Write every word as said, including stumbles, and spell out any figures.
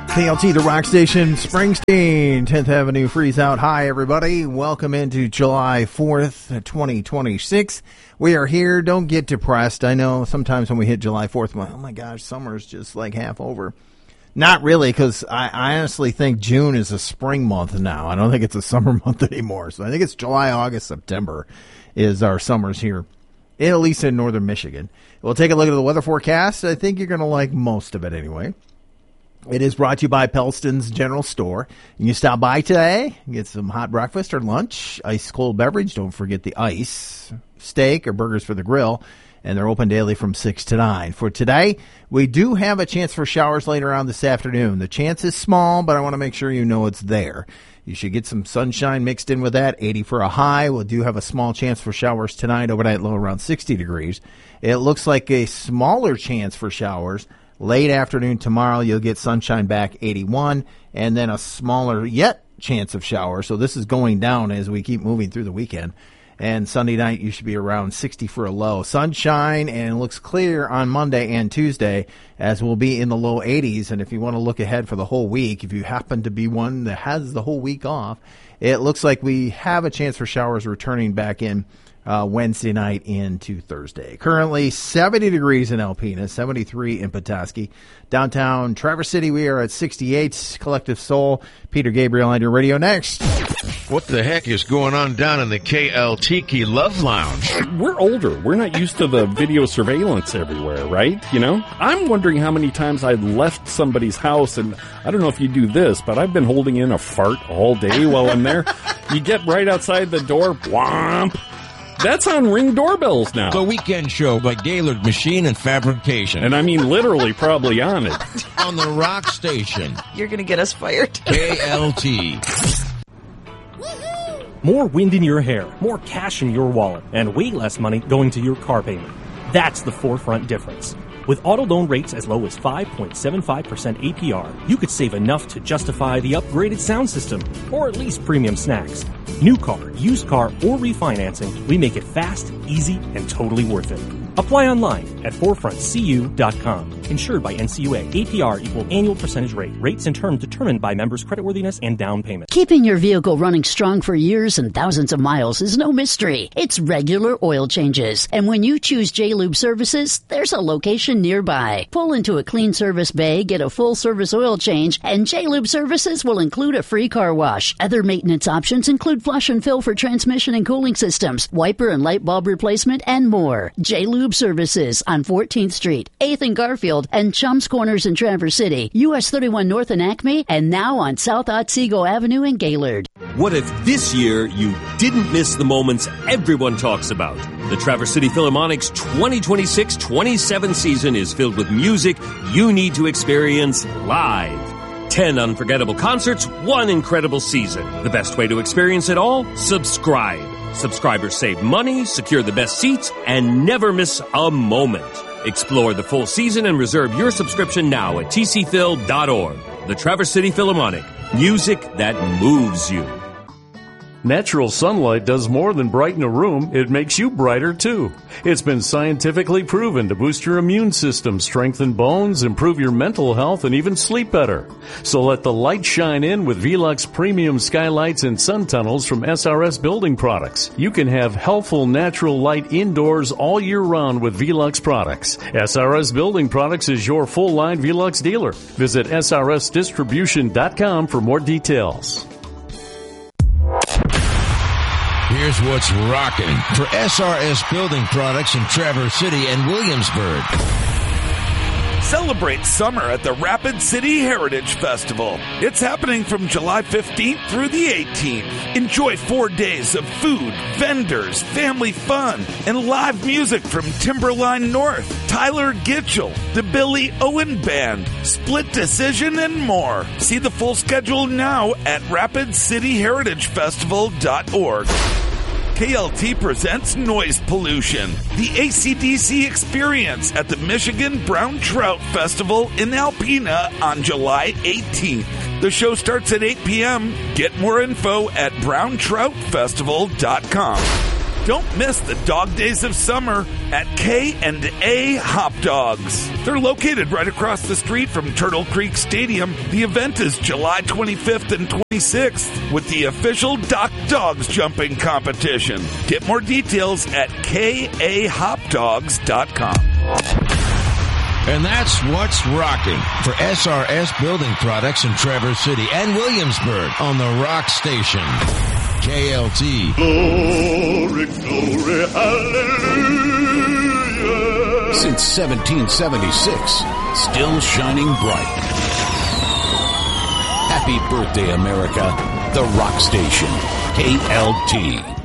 K L T, the rock station, Springsteen, tenth Avenue Freeze Out. Hi, everybody. Welcome into July fourth, twenty twenty-six. We are here. Don't get depressed. I know sometimes when we hit July fourth, I'm like, oh my gosh, summer's just like half over. Not really, because I, I honestly think June is a spring month now. I don't think it's a summer month anymore. So I think it's July, August, September is our summers here, at least in northern Michigan. We'll take a look at the weather forecast. I think you're going to like most of it anyway. It is brought to you by Pelston's General Store. You can stop by today, get some hot breakfast or lunch, ice cold beverage. Don't forget the ice, steak or burgers for the grill. And they're open daily from six to nine. For today, we do have a chance for showers later on this afternoon. The chance is small, but I want to make sure you know it's there. You should get some sunshine mixed in with that. eighty for a high. We do have a small chance for showers tonight, overnight low around sixty degrees. It looks like a smaller chance for showers late afternoon tomorrow. You'll get sunshine back, eighty-one, and then a smaller yet chance of showers. So this is going down as we keep moving through the weekend. And Sunday night, you should be around sixty for a low. Sunshine, and it looks clear on Monday and Tuesday, as we'll be in the low eighties. And if you want to look ahead for the whole week, if you happen to be one that has the whole week off, it looks like we have a chance for showers returning back in uh, Wednesday night into Thursday. Currently seventy degrees in Alpena, seventy-three in Petoskey. Downtown Traverse City, we are at sixty-eight. Collective Soul, Peter Gabriel on your radio next. What the heck is going on down in the K L Tiki Love Lounge? We're older. We're not used to the video surveillance everywhere, right? You know? I'm wondering how many times I left somebody's house, and I don't know if you do this, but I've been holding in a fart all day while I'm there. You get right outside the door, whomp. That's on Ring doorbells now. The Weekend Show by Gaylord Machine and Fabrication. And I mean literally probably on it. On the rock station. You're going to get us fired. K L T. More wind in your hair, more cash in your wallet, and way less money going to your car payment. That's the Forefront difference. With auto loan rates as low as five point seven five percent A P R, you could save enough to justify the upgraded sound system, or at least premium snacks. New car, used car, or refinancing, we make it fast, easy, and totally worth it. Apply online at forefront c u dot com. Insured by N C U A. A P R equal annual percentage rate. Rates and terms determined by members' creditworthiness and down payment. Keeping your vehicle running strong for years and thousands of miles is no mystery. It's regular oil changes. And when you choose J-Lube Services, there's a location nearby. Pull into a clean service bay, get a full service oil change, and J-Lube Services will include a free car wash. Other maintenance options include flush and fill for transmission and cooling systems, wiper and light bulb replacement, and more. J-Lube Services on fourteenth Street, eighth and Garfield, and Chums Corners in Traverse City, U S thirty-one North in Acme, and now on South Otsego Avenue in Gaylord. What if this year you didn't miss the moments everyone talks about? The Traverse City Philharmonic's twenty twenty-six twenty-seven season is filled with music you need to experience live. Ten unforgettable concerts, one incredible season. The best way to experience it all? Subscribe. Subscribers save money, secure the best seats, and never miss a moment. Explore the full season and reserve your subscription now at t c phil dot org. The Traverse City Philharmonic. Music that moves you. Natural sunlight does more than brighten a room, it makes you brighter too. It's been scientifically proven to boost your immune system, strengthen bones, improve your mental health, and even sleep better. So let the light shine in with Velux Premium Skylights and Sun Tunnels from S R S Building Products. You can have healthful natural light indoors all year round with Velux products. S R S Building Products is your full-line Velux dealer. Visit S R S distribution dot com for more details. Here's what's rocking for S R S Building Products in Traverse City and Williamsburg. Celebrate summer at the Rapid City Heritage Festival. It's happening from July fifteenth through the eighteenth. Enjoy four days of food, vendors, family fun, and live music from Timberline North, Tyler Gitchell, the Billy Owen Band, Split Decision, and more. See the full schedule now at rapid city heritage festival dot org. K L T presents Noise Pollution, the A C D C experience at the Michigan Brown Trout Festival in Alpena on July eighteenth. The show starts at eight p.m. Get more info at brown trout festival dot com. Don't miss the dog days of summer at K and A Hop Dogs. They're located right across the street from Turtle Creek Stadium. The event is July twenty-fifth and twenty-sixth with the official Doc Dogs jumping competition. Get more details at K A hop dogs dot com. And that's what's rocking for S R S Building Products in Traverse City and Williamsburg on the Rock Station. K L T. Glory, glory, hallelujah. Since seventeen seventy-six, still shining bright. Happy birthday, America. The Rock Station. K L T.